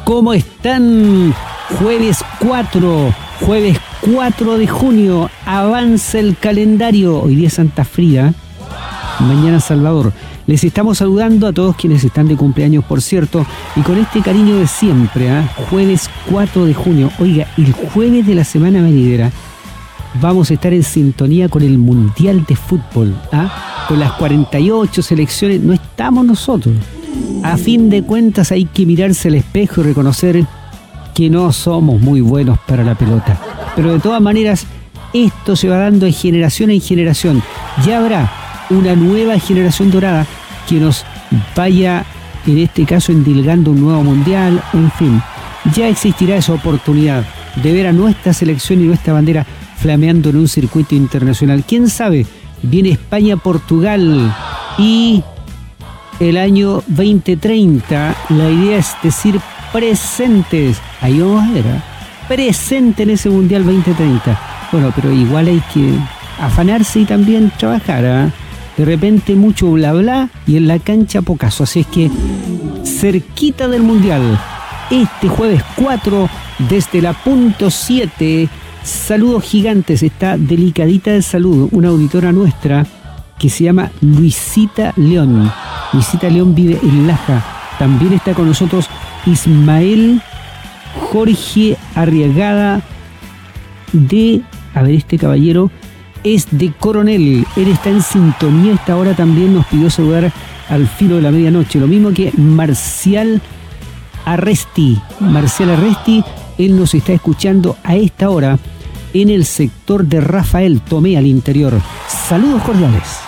¿Cómo están? Jueves 4 de junio, avanza el calendario. Hoy día Santa Frida, mañana Salvador. Les estamos saludando a todos quienes están de cumpleaños, por cierto, y con este cariño de siempre, jueves 4 de junio. Oiga, el jueves de la semana venidera vamos a estar en sintonía con el Mundial de Fútbol, con las 48 selecciones. No estamos nosotros. A fin de cuentas hay que mirarse al espejo y reconocer que no somos muy buenos para la pelota. Pero de todas maneras, esto se va dando de generación en generación. Ya habrá una nueva generación dorada que nos vaya, en este caso, endilgando un nuevo mundial. En fin, ya existirá esa oportunidad de ver a nuestra selección y nuestra bandera flameando en un circuito internacional. ¿Quién sabe? Viene España-Portugal y el año 2030, la idea es decir presentes. Ahí vamos a ver, presente en ese Mundial 2030. Bueno, pero igual hay que afanarse y también trabajar, De repente mucho bla bla y en la cancha pocaso. Así es que cerquita del Mundial, este jueves 4 desde la punto 7. Saludos gigantes, está delicadita de salud, una auditora nuestra que se llama Luisita León. Luisita León vive en Laja. También está con nosotros Ismael Jorge Arriagada este caballero es de Coronel. Él está en sintonía. Esta hora también nos pidió saludar al filo de la medianoche. Lo mismo que Marcial Arresti. Él nos está escuchando a esta hora en el sector de Rafael Tomé al interior. Saludos cordiales.